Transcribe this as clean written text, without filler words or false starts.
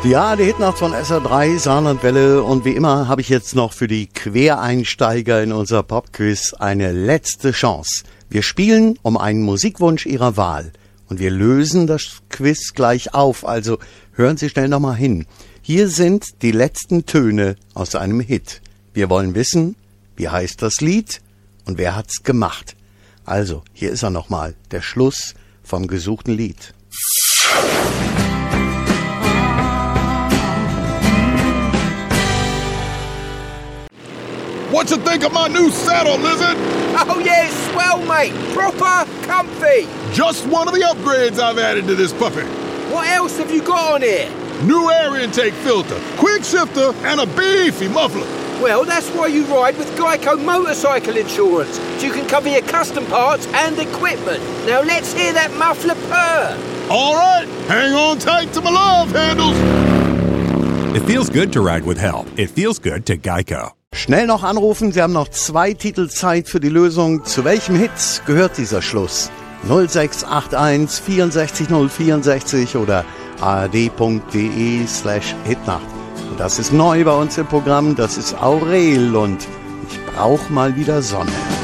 Ja, die Hitnacht von SR3, Saarlandwelle, und wie immer habe ich jetzt noch für die Quereinsteiger in unser Popquiz eine letzte Chance. Wir spielen um einen Musikwunsch Ihrer Wahl und wir lösen das Quiz gleich auf, also hören Sie schnell nochmal hin. Hier sind die letzten Töne aus einem Hit. Wir wollen wissen, wie heißt das Lied und wer hat's gemacht. Also, hier ist er nochmal, der Schluss vom gesuchten Lied. What you think of my new saddle, Lizard? Oh yeah, it's swell, mate. Proper comfy. Just one of the upgrades I've added to this puppy. What else have you got on here? New air intake filter, quick shifter, and a beefy muffler. Well, that's why you ride with Geico Motorcycle Insurance. So you can cover your custom parts and equipment. Now let's hear that muffler purr. All right, hang on tight to my love handles. It feels good to ride with help. It feels good to Geico. Schnell noch anrufen, Sie haben noch 2 Titel Zeit für die Lösung. Zu welchem Hit gehört dieser Schluss? 0681 64 064 oder ard.de/Hitnacht. Und das ist neu bei uns im Programm, das ist Aurel und ich brauch mal wieder Sonne.